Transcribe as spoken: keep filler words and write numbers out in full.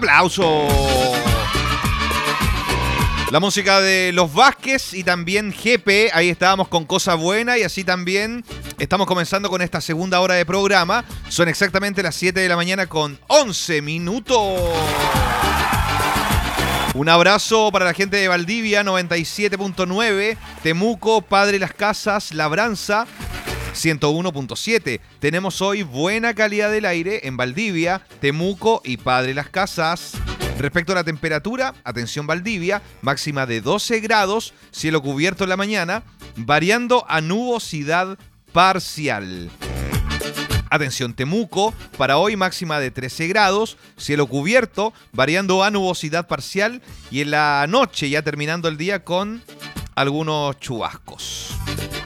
aplauso. La música de Los Vázquez y también G P, ahí estábamos con Cosa Buena y así también estamos comenzando con esta segunda hora de programa. Son exactamente las siete de la mañana con once minutos. Un abrazo para la gente de Valdivia, noventa y siete punto nueve, Temuco, Padre Las Casas, Labranza, ciento uno punto siete. Tenemos hoy buena calidad del aire en Valdivia, Temuco y Padre Las Casas. Respecto a la temperatura, atención Valdivia, máxima de doce grados, cielo cubierto en la mañana, variando a nubosidad parcial. Atención Temuco, para hoy máxima de trece grados, cielo cubierto, variando a nubosidad parcial y en la noche ya terminando el día con algunos chubascos.